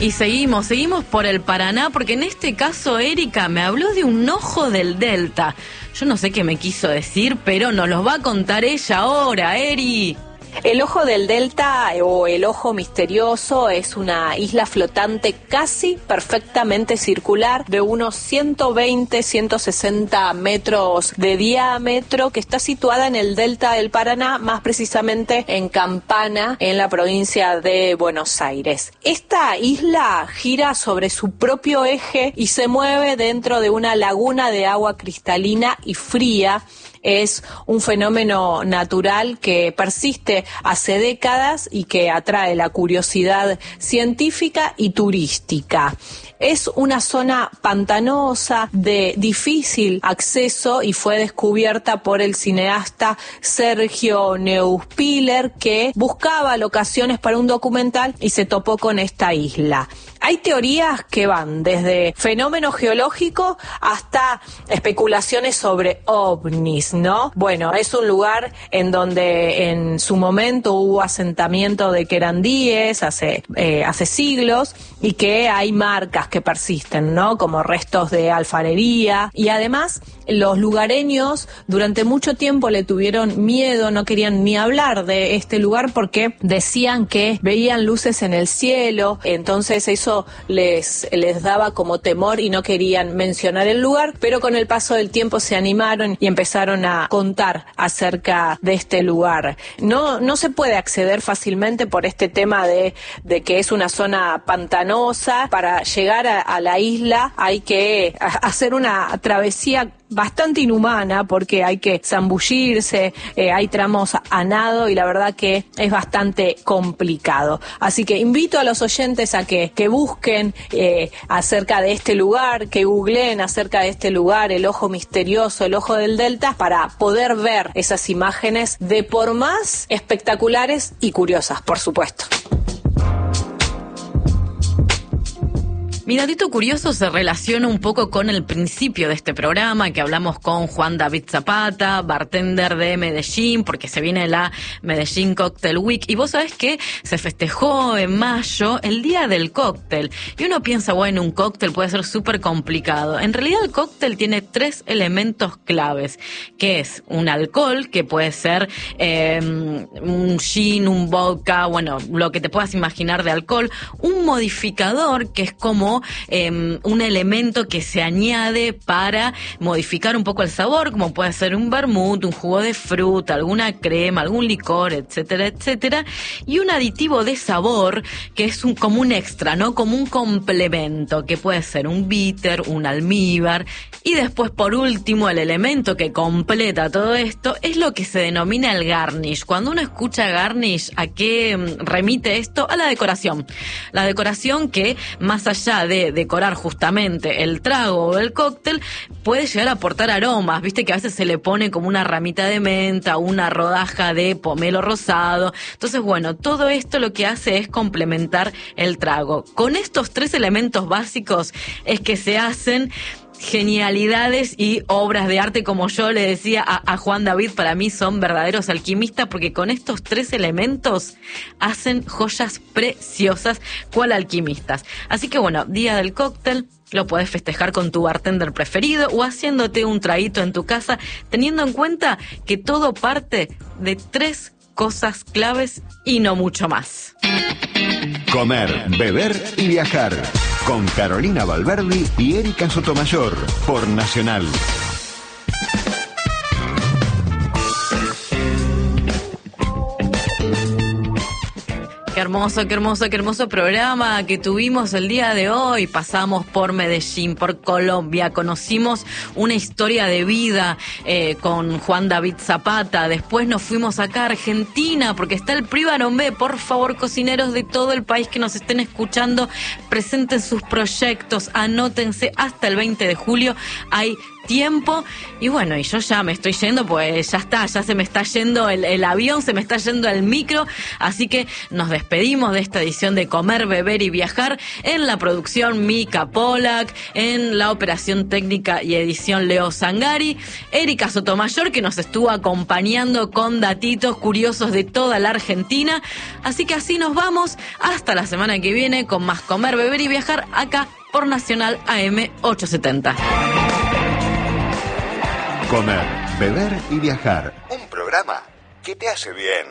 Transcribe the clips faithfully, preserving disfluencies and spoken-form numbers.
Y seguimos, seguimos por el Paraná, porque en este caso Erika me habló de un ojo del Delta. Yo no sé qué me quiso decir, pero nos los va a contar ella ahora, Eri. El Ojo del Delta, o el Ojo Misterioso, es una isla flotante casi perfectamente circular de unos ciento veinte, ciento sesenta metros de diámetro, que está situada en el Delta del Paraná, más precisamente en Campana, en la provincia de Buenos Aires. Esta isla gira sobre su propio eje y se mueve dentro de una laguna de agua cristalina y fría. Es un fenómeno natural que persiste hace décadas y que atrae la curiosidad científica y turística. Es una zona pantanosa de difícil acceso y fue descubierta por el cineasta Sergio Neuspiller, que buscaba locaciones para un documental y se topó con esta isla. Hay teorías que van desde fenómenos geológicos hasta especulaciones sobre ovnis, ¿no? Bueno, es un lugar en donde en su momento hubo asentamiento de querandíes hace, eh, hace siglos, y que hay marcas que persisten, ¿no? Como restos de alfarería, y además los lugareños durante mucho tiempo le tuvieron miedo, no querían ni hablar de este lugar porque decían que veían luces en el cielo, entonces eso les, les daba como temor y no querían mencionar el lugar, pero con el paso del tiempo se animaron y empezaron a contar acerca de este lugar. No, no se puede acceder fácilmente por este tema de, de que es una zona pantanosa. Para llegar a, a la isla hay que hacer una travesía bastante inhumana porque hay que zambullirse, eh, hay tramos a nado y la verdad que es bastante complicado. Así que invito a los oyentes a que, que busquen eh, acerca de este lugar, que googleen acerca de este lugar, el Ojo Misterioso, el Ojo del Delta, para poder ver esas imágenes de por más espectaculares y curiosas, por supuesto. Mi datito curioso se relaciona un poco con el principio de este programa, que hablamos con Juan David Zapata, bartender de Medellín, porque se viene la Medellín Cocktail Week, y vos sabés que se festejó en mayo el Día del Cóctel, y uno piensa, bueno, un cóctel puede ser súper complicado. En realidad el cóctel tiene tres elementos claves, que es un alcohol, que puede ser eh, un gin, un vodka, bueno, lo que te puedas imaginar de alcohol, un modificador, que es como Eh, un elemento que se añade para modificar un poco el sabor, como puede ser un vermut, un jugo de fruta, alguna crema, algún licor, etcétera, etcétera, y un aditivo de sabor que es un, como un extra, ¿no? Como un complemento, que puede ser un bitter, un almíbar, y después, por último, el elemento que completa todo esto es lo que se denomina el garnish. Cuando uno escucha garnish, ¿a qué remite esto? A la decoración. La decoración que, más allá de decorar justamente el trago o el cóctel, puede llegar a aportar aromas, viste que a veces se le pone como una ramita de menta, una rodaja de pomelo rosado. Entonces, bueno, todo esto lo que hace es complementar el trago. Con estos tres elementos básicos es que se hacen genialidades y obras de arte, como yo le decía a, a Juan David, para mí son verdaderos alquimistas, porque con estos tres elementos hacen joyas preciosas, cual alquimistas. Así que bueno, Día del Cóctel, lo podés festejar con tu bartender preferido o haciéndote un traguito en tu casa, teniendo en cuenta que todo parte de tres cosas claves y no mucho más. Comer, beber y viajar. Con Carolina Valverdi y Erika Sotomayor, por Nacional. Qué hermoso, qué hermoso, qué hermoso programa que tuvimos el día de hoy. Pasamos por Medellín, por Colombia, conocimos una historia de vida eh, con Juan David Zapata. Después nos fuimos acá a Argentina porque está el Privanomé. Por favor, cocineros de todo el país que nos estén escuchando, presenten sus proyectos, anótense hasta el veinte de julio. Hay tiempo. Y bueno, y yo ya me estoy yendo, pues ya está, ya se me está yendo el, el avión, se me está yendo el micro, así que nos despedimos de esta edición de Comer, Beber y Viajar. En la producción Mica Polak, en la operación técnica y edición Leo Zangari, Erika Sotomayor, que nos estuvo acompañando con datitos curiosos de toda la Argentina. Así que así nos vamos hasta la semana que viene con más Comer, Beber y Viajar acá por Nacional A M ochocientos setenta. Comer, Beber y Viajar. Un programa que te hace bien.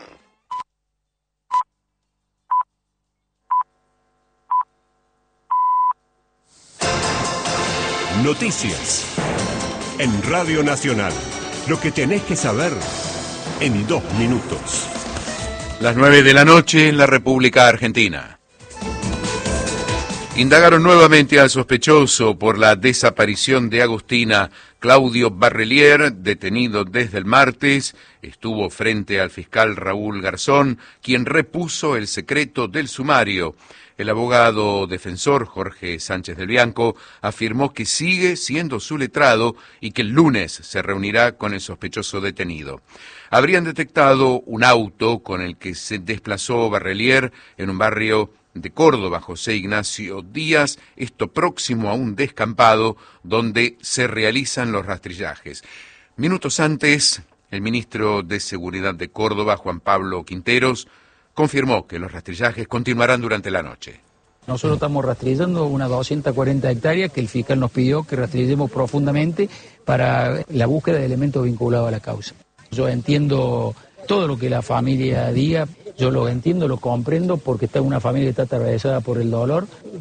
Noticias. En Radio Nacional. Lo que tenés que saber en dos minutos. Las nueve de la noche en la República Argentina. Indagaron nuevamente al sospechoso por la desaparición de Agustina. Claudio Barrelier, detenido desde el martes, estuvo frente al fiscal Raúl Garzón, quien repuso el secreto del sumario. El abogado defensor Jorge Sánchez del Bianco afirmó que sigue siendo su letrado y que el lunes se reunirá con el sospechoso detenido. Habrían detectado un auto con el que se desplazó Barrelier en un barrio de Córdoba, José Ignacio Díaz, esto próximo a un descampado donde se realizan los rastrillajes. Minutos antes, el ministro de Seguridad de Córdoba, Juan Pablo Quinteros, confirmó que los rastrillajes continuarán durante la noche. Nosotros estamos rastrillando unas doscientas cuarenta hectáreas que el fiscal nos pidió que rastrillemos profundamente para la búsqueda de elementos vinculados a la causa. Yo entiendo todo lo que la familia diga, yo lo entiendo, lo comprendo, porque está una familia que está atravesada por el dolor.